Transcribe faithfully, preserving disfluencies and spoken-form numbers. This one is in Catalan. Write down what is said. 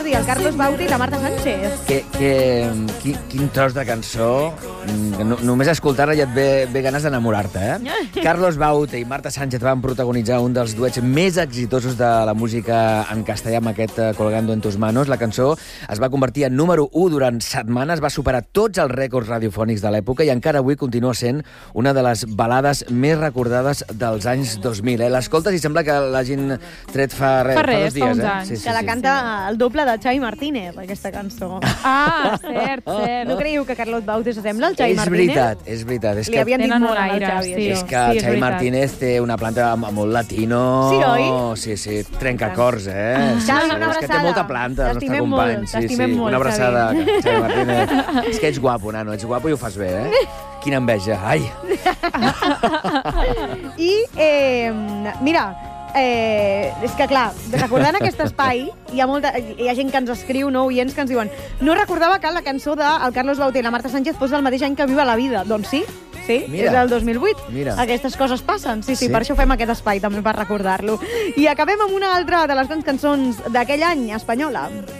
i el Carlos Baute i la Marta Sánchez. Que, que, quin, quin tros de cançó. No, només escoltar-la ja et ve, ve ganes d'enamorar-te, eh? Carlos Baute i Marta Sánchez van protagonitzar un dels duets més exitosos de la música en castellà amb aquest Colgando en tus manos. La cançó es va convertir en número u durant setmanes, va superar tots els rècords radiofònics de l'època i encara avui continua sent una de les balades més recordades dels anys dos mil. Eh? L'escoltes i sembla que l'hagin tret fa, res, fa, res, fa dos dies. fa uns eh? anys. Sí, sí, que la sí, canta sí. el doble de Xavi Martínez, aquesta cançó. Ah, cert, cert. No creieu que Carlos Baute s'assembla al Xavi És Martínez? veritat, és veritat. És Li que, havien dit Tenen molt un al aire, Xavi, sí. és això. que Sí, és Xavi veritat. Martínez té una planta molt latino. Sí, oi? Sí, sí, trencacors, eh? Sí, Xavi, sí, una és que té abraçada. molta planta, el nostre T'estimem company. molt, Sí, t'estimem sí, molt, una abraçada, Xavi. Xavi Martínez. És que ets guapo, nano, ets guapo i ho fas bé, eh? Quina enveja. Ai! I, eh, mira, eh, és que, clar, recordant aquest espai, hi ha, molta, hi ha gent que ens escriu, no, oients, que ens diuen no recordava que la cançó de el Carlos Baute i la Marta Sánchez fos el mateix any que Viva la vida. Doncs sí, sí, Mira. és el dos mil vuit. Mira. Aquestes coses passen, sí, sí, Sí. per això fem aquest espai, també per recordar-lo. I acabem amb una altra de les grans cançons d'aquell any, espanyola.